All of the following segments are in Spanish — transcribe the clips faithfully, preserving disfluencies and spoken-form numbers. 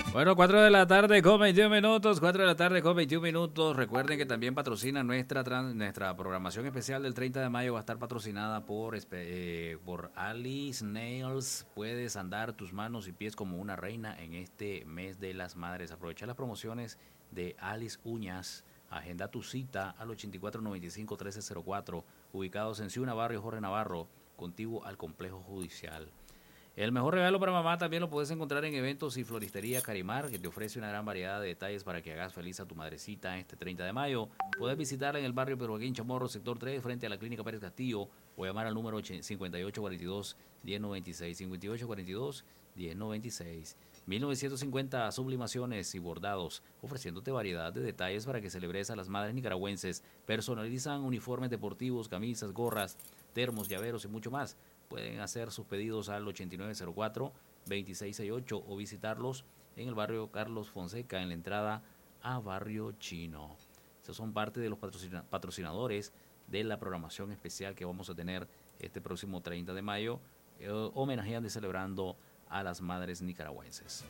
Bueno, cuatro de la tarde con veintiún minutos, cuatro de la tarde con veintiún minutos. Recuerden que también patrocina nuestra trans- nuestra programación especial del treinta de mayo. Va a estar patrocinada por, eh, por Alice Nails. Puedes andar tus manos y pies como una reina en este mes de las madres. Aprovecha las promociones de Alice Uñas. Agenda tu cita al ochenta y cuatro noventa y cinco trece cero cuatro, ubicados en Ciudad Barrio Jorge Navarro, contiguo al complejo judicial. El mejor regalo para mamá también lo puedes encontrar en Eventos y Floristería Carimar, que te ofrece una gran variedad de detalles para que hagas feliz a tu madrecita este treinta de mayo. Puedes visitarla en el barrio Peruaguín Chamorro, sector tres, frente a la Clínica Pérez Castillo, o llamar al número cincuenta y ocho cuarenta y dos, diez noventa y seis, cincuenta y ocho cuarenta y dos, diez noventa y seis. mil novecientos cincuenta sublimaciones y bordados, ofreciéndote variedad de detalles para que celebres a las madres nicaragüenses. Personalizan uniformes deportivos, camisas, gorras, termos, llaveros y mucho más. Pueden hacer sus pedidos al ochenta y nueve cero cuatro, veintiséis sesenta y ocho o visitarlos en el barrio Carlos Fonseca, en la entrada a Barrio Chino. Estos son parte de los patrocina- patrocinadores de la programación especial que vamos a tener este próximo treinta de mayo, eh, homenajeando y celebrando a las madres nicaragüenses.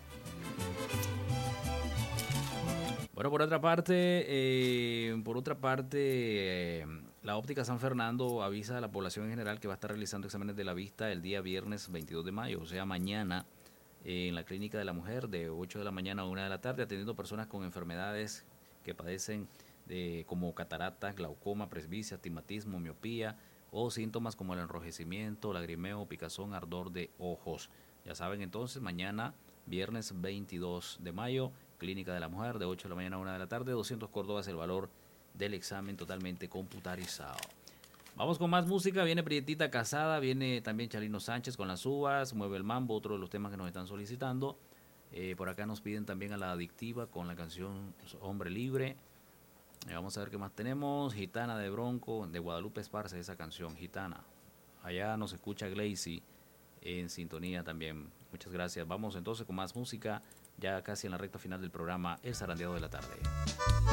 Bueno, por otra parte, eh, por otra parte, eh, la óptica San Fernando avisa a la población en general que va a estar realizando exámenes de la vista el día viernes veintidós de mayo, o sea, mañana, eh, en la Clínica de la Mujer, de ocho de la mañana a una de la tarde, atendiendo personas con enfermedades que padecen de, como cataratas, glaucoma, presbicia, astigmatismo, miopía o síntomas como el enrojecimiento, lagrimeo, picazón, ardor de ojos. Ya saben entonces, mañana, viernes veintidós de mayo, Clínica de la Mujer, de ocho de la mañana a una de la tarde, doscientos córdobas el valor del examen totalmente computarizado. Vamos con más música, viene Prietita Casada, viene también Chalino Sánchez con las uvas, Mueve el Mambo, otro de los temas que nos están solicitando. Eh, por acá nos piden también a La Adictiva con la canción Hombre Libre. Eh, vamos a ver qué más tenemos. Gitana de Bronco, de Guadalupe Esparza, esa canción, Gitana. Allá nos escucha Glacy en sintonía también. Muchas gracias. Vamos entonces con más música, ya casi en la recta final del programa El Zarandeado de la Tarde.